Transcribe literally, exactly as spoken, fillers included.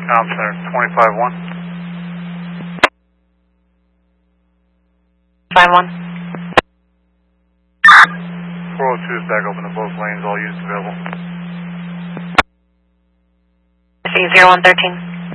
Com Center, twenty-five one. five one. four oh two is back open to both lanes, all units available. I see zero one thirteen.